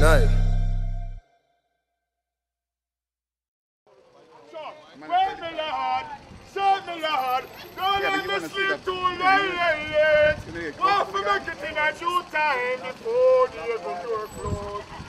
night. Wake me, Lord. Save me, Lord. Don't let me sleep too late. Want to make it in a due time before the door close.